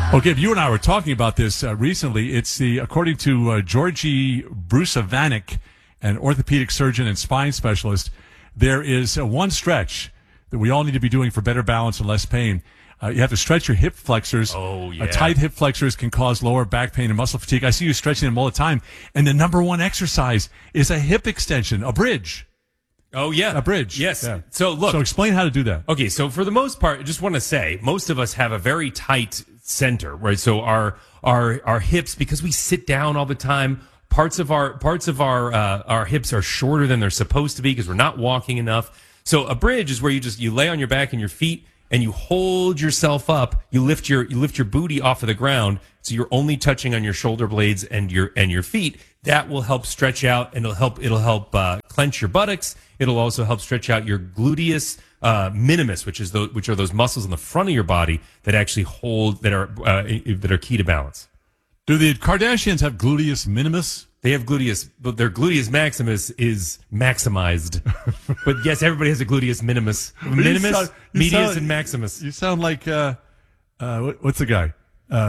Okay, you and I were talking about this recently. It's according to Georgie Brusavanek, an orthopedic surgeon and spine specialist, there is one stretch that we all need to be doing for better balance and less pain. You have to stretch your hip flexors. Oh, yeah. Tight hip flexors can cause lower back pain and muscle fatigue. I see you stretching them all the time. And the number one exercise is a hip extension, a bridge. Oh, yeah. A bridge. Yes. Yeah. So, look. So explain how to do that. Okay, so for the most part, I just want to say, most of us have a very tight center, right? So our hips, because we sit down all the time, parts of our hips are shorter than they're supposed to be because we're not walking enough. So a bridge is where you lay on your back and your feet and you hold yourself up. You lift your booty off of the ground, so you're only touching on your shoulder blades and your feet. That will help stretch out, and it'll help clench your buttocks. It'll also help stretch out your gluteus minimus, which are those muscles in the front of your body that actually hold that are key to balance. Do the Kardashians have gluteus minimus? They have gluteus, but their gluteus maximus is maximized. But yes, everybody has a gluteus minimus. Minimus, medius, and maximus. You sound like what's the guy?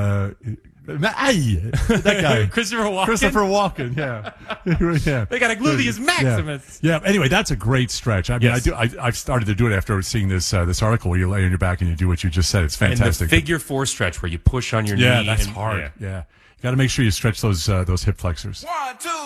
That guy. Christopher Walken. Christopher Walken, yeah. Yeah. They got a gluteus maximus. Yeah. Anyway, that's a great stretch. I mean, Yes. I've started to do it after seeing this article where you lay on your back and you do what you just said. It's fantastic. And the figure four stretch where you push on your knee. Yeah, that's and- hard. Yeah. You got to make sure you stretch those hip flexors. 1, 2.